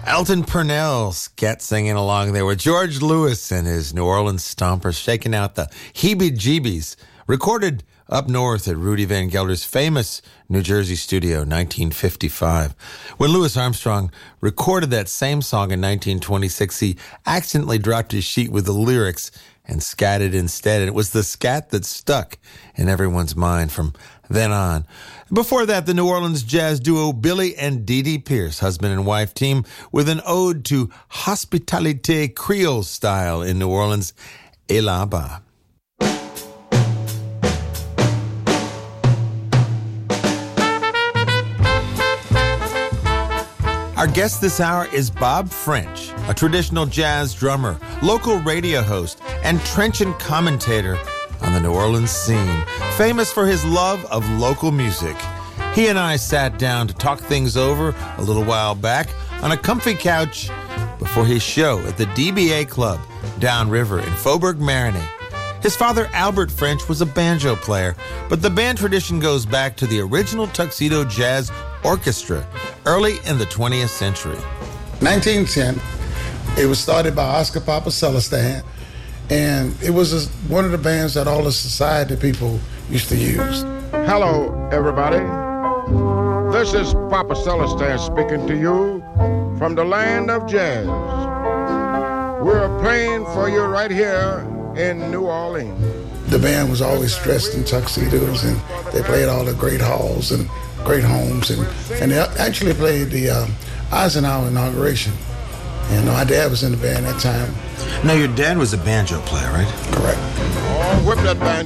Elton Purnell scat singing along there with George Lewis and his New Orleans Stompers shaking out the heebie-jeebies. Recorded up north at Rudy Van Gelder's famous New Jersey studio, 1955. When Louis Armstrong recorded that same song in 1926, he accidentally dropped his sheet with the lyrics and scatted instead. And it was the scat that stuck in everyone's mind from then on. Before that, the New Orleans jazz duo Billy and Dee Dee Pierce, husband and wife team, with an ode to hospitalite Creole style in New Orleans, Et là-bas. Our guest this hour is Bob French, a traditional jazz drummer, local radio host, and trenchant commentator on the New Orleans scene, famous for his love of local music. He and I sat down to talk things over a little while back on a comfy couch before his show at the DBA Club downriver in Faubourg Marigny. His father, Albert French, was a banjo player, but the band tradition goes back to the original Tuxedo Jazz Orchestra early in the 20th century. 1910, it was started by Oscar Papa Celestin, and it was one of the bands that all the society people used to use. Hello, everybody. This is Papa Celestin speaking to you from the land of jazz. We're playing for you right here in New Orleans. The band was always dressed in tuxedos, and they played all the great halls and great homes, and they actually played the Eisenhower inauguration. And my dad was in the band at that time. Now, your dad was a banjo player, right? Correct. Oh, whip that banjo.